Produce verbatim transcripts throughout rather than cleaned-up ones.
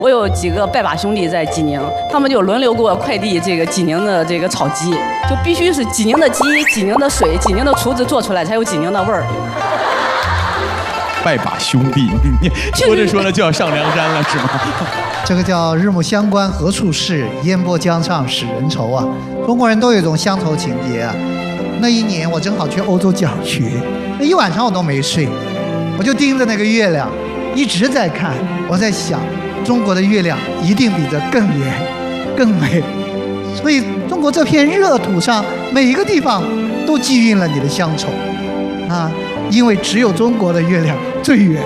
我有几个拜把兄弟在济宁，他们就轮流给我快递这个济宁的这个炒鸡，就必须是济宁的鸡、济宁的水、济宁的厨子做出来才有济宁的味儿。 拜把兄弟，你说着说着就要上梁山了是吗？ 这个叫日暮乡关何处是，烟波江上使人愁啊。中国人都有一种乡愁情节啊。那一年我正好去欧洲讲学，那一晚上我都没睡，我就盯着那个月亮，一直在看。我在想，中国的月亮一定比这更圆、更美。所以中国这片热土上，每一个地方都寄运了你的乡愁啊，因为只有中国的月亮最圆。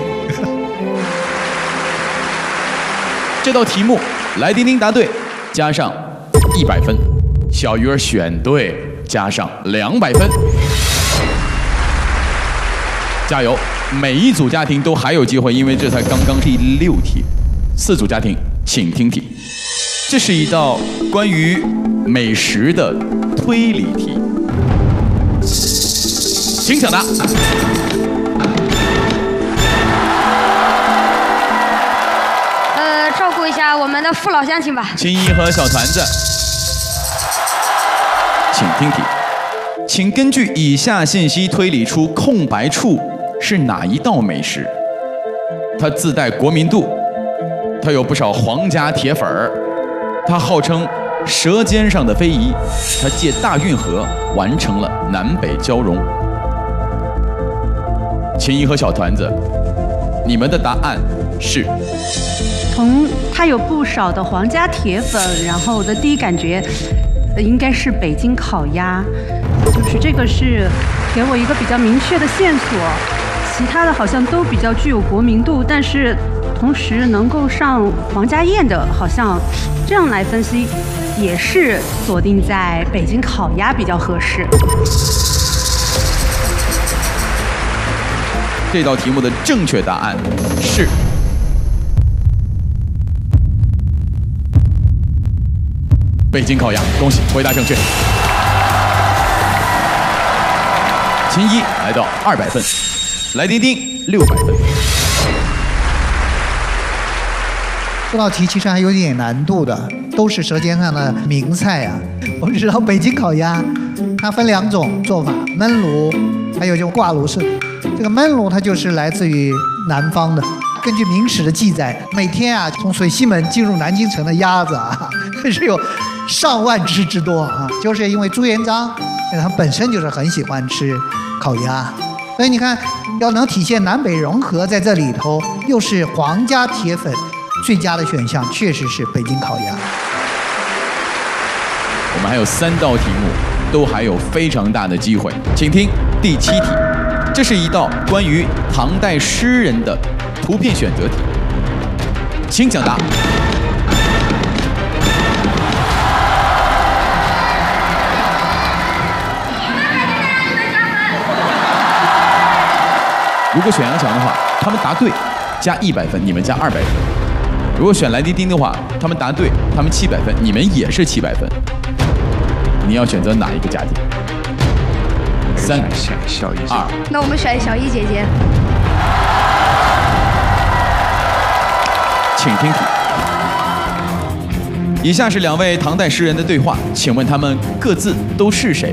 这道题目，来丁丁答对，加上一百分；小鱼儿选对，加上两百分。加油！每一组家庭都还有机会，因为这才刚刚第六题。四组家庭，请听题。这是一道关于美食的推理题，请抢答。 呃，照顾一下我们的父老乡亲吧。 青衣和小团子，请听题，请根据以下信息推理出空白处是哪一道美食。它自带国民度，它有不少皇家铁粉儿，它号称舌尖上的非遗，它借大运河完成了南北交融。青衣和小团子，你们的答案是？ 从它有不少的皇家铁粉，然后我的第一感觉，呃，应该是北京烤鸭，就是这个是给我一个比较明确的线索。其他的好像都比较具有国民度，但是同时能够上皇家宴的，好像这样来分析，也是锁定在北京烤鸭比较合适。 这道题目的正确答案是北京烤鸭，恭喜，回答正确。秦一来到二百分，来丁丁六百分。 这道题其实还有点难度的，都是舌尖上的名菜啊。我们知道北京烤鸭，它分两种做法，焖炉，还有就挂炉式。这个焖炉它就是来自于南方的。根据明史的记载，每天啊从水西门进入南京城的鸭子啊，是有上万只之多啊。就是因为朱元璋他本身就是很喜欢吃烤鸭，所以你看，要能体现南北融合在这里头，又是皇家铁粉，最佳的选项确实是北京烤鸭。 我们还有三道题目，都还有非常大的机会，请听第七题。这是一道关于唐代诗人的图片选择题，请抢答。如果选杨强的话，他们答对加一百分，你们加二百分；如果选来丁丁的话，他们答对，他们七百分，你们也是七百分。你要选择哪一个家庭？三、二， 那我们选小一姐姐。 请听题。以下是两位唐代诗人的对话，请问他们各自都是谁？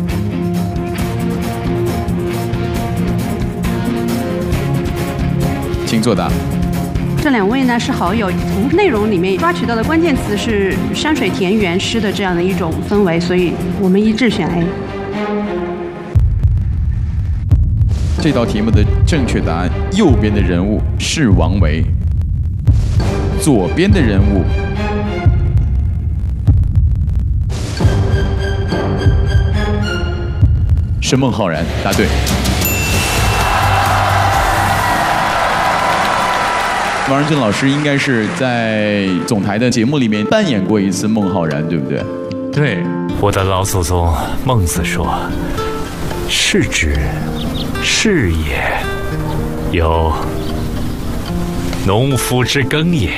请作答。 这两位呢是好友，从内容里面抓取到的关键词是山水田园诗的这样的一种氛围，所以我们一致选 A。 这道题目的正确答案，右边的人物是王维，左边的人物是孟浩然，答对。王仁俊老师应该是在总台的节目里面扮演过一次孟浩然，对不对？ 对，我的老祖宗孟子说：“是之，是也，有农夫之耕也。”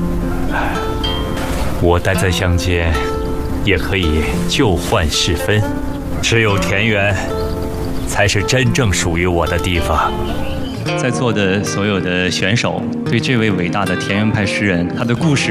我待在乡间，也可以旧换世分，只有田园，才是真正属于我的地方。 在座的所有的选手对这位伟大的田园派诗人，他的故事